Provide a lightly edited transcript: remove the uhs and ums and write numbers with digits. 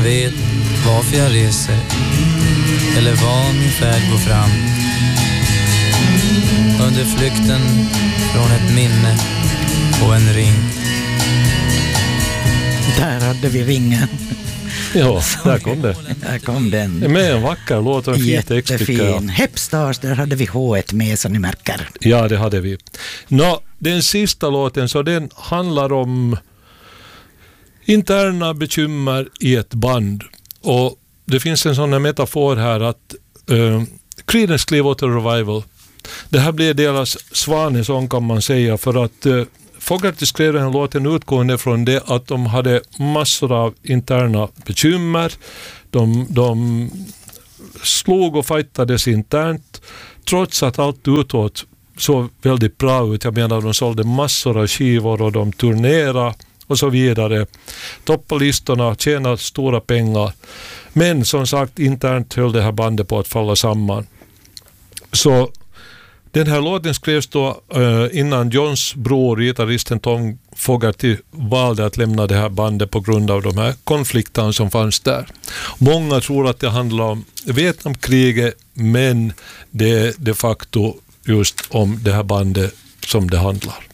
Ingen vet varför jag reser eller var min färd går fram. Under flykten från ett minne och en ring. Där hade vi ringen. Ja, där kom det. Där kom den. Med en vacker låt och en fin text, tycker jag. Hepstars, där hade vi H1 med, som ni märker. Ja, det hade vi. Den sista låten, så den handlar om interna bekymmer i ett band. Och det finns en sån här metafor här att Creedence Clearwater Revival, det här blir deras svanesång, kan man säga, för att Fogerty skrev den låten utgående från det att de hade massor av interna bekymmer. De slog och fightades internt, trots att allt utåt så väldigt bra ut. Jag menar, de sålde massor av skivor och de turnerade och så vidare. Toppade listorna, tjänade stora pengar. Men som sagt, internt höll det här bandet på att falla samman. Så den här låten skrevs då innan Johns bror, gitarristen Tom Fogerty, valde att lämna det här bandet på grund av de här konflikterna som fanns där. Många tror att det handlar om Vietnamkriget, men det är de facto just om det här bandet som det handlar.